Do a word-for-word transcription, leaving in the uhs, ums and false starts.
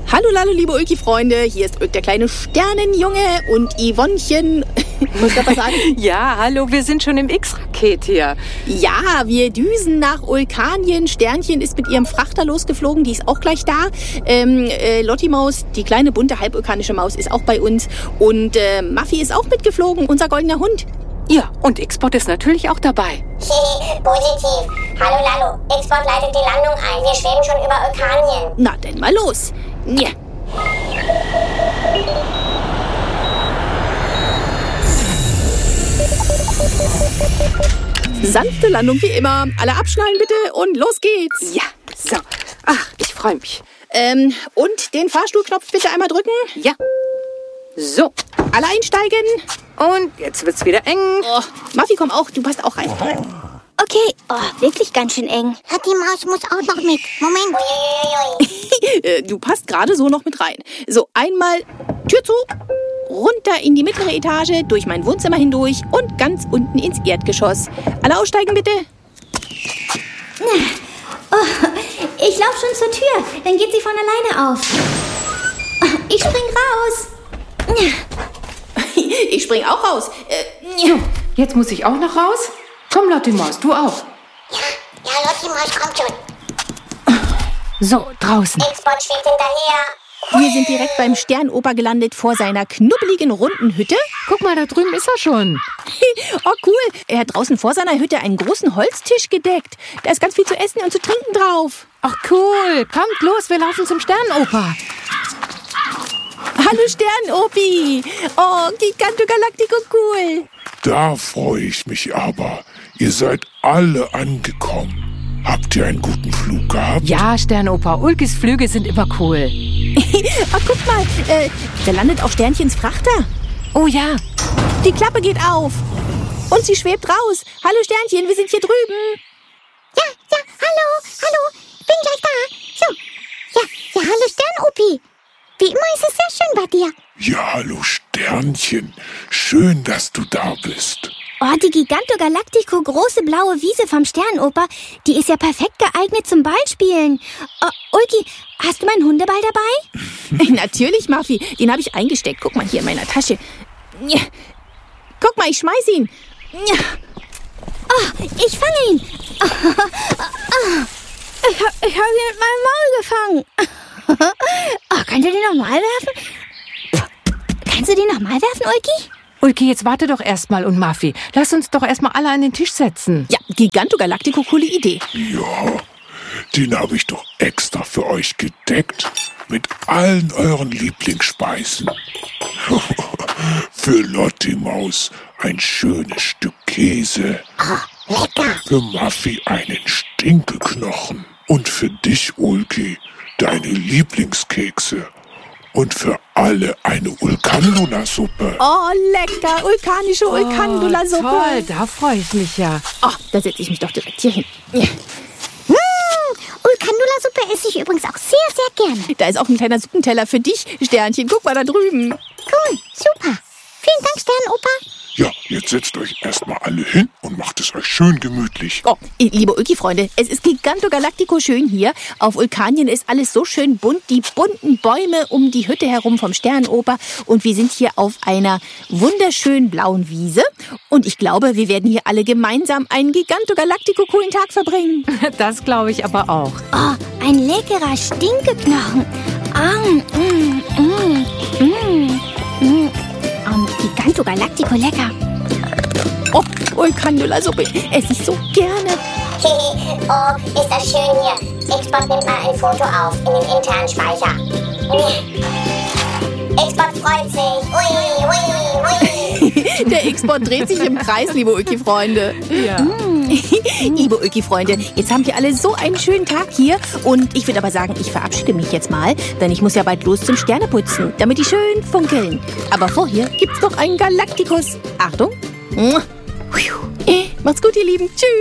Hallo, hallo, liebe Ulki-Freunde. Hier ist Ulk, der kleine Sternenjunge und Yvonnechen. Muss ich was sagen? Ja, hallo, wir sind schon im X-Raket hier. Ja, wir düsen nach Ulkanien. Sternchen ist mit ihrem Frachter losgeflogen, die ist auch gleich da. Ähm, äh, Lotti Maus, die kleine bunte halbvulkanische Maus, ist auch bei uns. Und äh, Muffy ist auch mitgeflogen, unser goldener Hund. Ja, und X-Bot ist natürlich auch dabei. Positiv. Hallo Lalo, X-Bot leitet die Landung ein. Wir schweben schon über Ulkanien. Na, dann mal los. Ja. Sanfte Landung wie immer. Alle abschnallen bitte und los geht's. Ja, so. Ach, ich freue mich. Ähm, und den Fahrstuhlknopf bitte einmal drücken. Ja. So. Alle einsteigen. Und jetzt wird's wieder eng. Oh, Muffy, komm auch. Du passt auch rein. Okay, oh, wirklich ganz schön eng. Die Maus muss auch noch mit. Moment. Äh, du passt gerade so noch mit rein. So, einmal Tür zu, runter in die mittlere Etage, durch mein Wohnzimmer hindurch und ganz unten ins Erdgeschoss. Alle aussteigen bitte. Oh, ich laufe schon zur Tür, dann geht sie von alleine auf. Ich spring raus. Ich spring auch raus. Äh, So, jetzt muss ich auch noch raus. Komm, Lotti Maus, du auch. Ja, Lotti Maus kommt schon. So, draußen. X-Bot schwebt hinterher. Wir sind direkt beim Sternoper gelandet vor seiner knubbeligen runden Hütte. Guck mal, da drüben ist er schon. Oh, cool. Er hat draußen vor seiner Hütte einen großen Holztisch gedeckt. Da ist ganz viel zu essen und zu trinken drauf. Ach cool, kommt los, wir laufen zum Sternenoper. Hallo Sternopi. Oh, Giganto Galactico cool. Da freue ich mich aber. Ihr seid alle angekommen. Habt ihr einen guten Flug gehabt? Ja, Sternenoper, Ulkis Flüge sind immer cool. Oh, guck mal, äh, da landet auch Sternchens Frachter. Oh ja. Die Klappe geht auf. Und sie schwebt raus. Hallo Sternchen, wir sind hier drüben. Ja, ja, hallo, hallo. Bin gleich da. So. Ja, ja, hallo Sternopi. Wie immer ist es sehr schön bei dir. Ja, hallo Sternchen. Schön, dass du da bist. Oh, die Giganto Galactico große blaue Wiese vom Sternenoper, die ist ja perfekt geeignet zum Ballspielen. Oh, Ulki, hast du meinen Hundeball dabei? Natürlich, Muffy. Den habe ich eingesteckt. Guck mal hier in meiner Tasche. Ja. Guck mal, ich schmeiß ihn. Ja. Oh, ich fange ihn. Oh, oh, ich habe ich hab ihn mit meinem Maul gefangen. Oh, kannst du den nochmal werfen? Kannst du den nochmal werfen, Ulki? Ulki, jetzt warte doch erstmal und Muffy. Lass uns doch erstmal alle an den Tisch setzen. Ja, Giganto Galactico, coole Idee. Ja, den habe ich doch extra für euch gedeckt. Mit allen euren Lieblingsspeisen. Für Lotti Maus ein schönes Stück Käse. Oh, lecker. Für Muffy einen Stinkeknochen. Und für dich, Ulki, deine Lieblingskekse. Und für alle eine Ulkandula-Suppe. Oh, lecker. Vulkanische Ulkandula-Suppe. Oh, toll, da freue ich mich ja. Oh, da setze ich mich doch direkt hier hin. Ja. Mmh, Ulkandula-Suppe esse ich übrigens auch sehr, sehr gerne. Da ist auch ein kleiner Suppenteller für dich, Sternchen. Guck mal da drüben. Cool, super. Vielen Dank, Sternenoper. Ja, jetzt setzt euch erstmal alle hin und macht es euch schön gemütlich. Oh, liebe Ulki-Freunde, es ist Giganto Galactico schön hier. Auf Ulkanien ist alles so schön bunt. Die bunten Bäume um die Hütte herum vom Sternenoper. Und wir sind hier auf einer wunderschönen blauen Wiese. Und ich glaube, wir werden hier alle gemeinsam einen Giganto Galactico coolen Tag verbringen. Das glaube ich aber auch. Oh, ein leckerer Stinkeknochen. Ah, mm, mm, mm, mm. Um, Giganto Galactico lecker. Oh, Ulkandula-Suppe esse ich so gerne. Oh, ist das schön hier. X-Bot nimmt mal ein Foto auf in den internen Speicher. X-Bot freut sich. Ui, ui, ui. Der X-Bot dreht sich im Kreis, liebe Ulki-Freunde. Ja. Liebe Ulki-Freunde, jetzt haben wir alle so einen schönen Tag hier. Und ich würde aber sagen, ich verabschiede mich jetzt mal, denn ich muss ja bald los zum Sterneputzen, damit die schön funkeln. Aber vorher gibt's noch einen Galaktikus. Achtung. Macht's gut, ihr Lieben. Tschüss.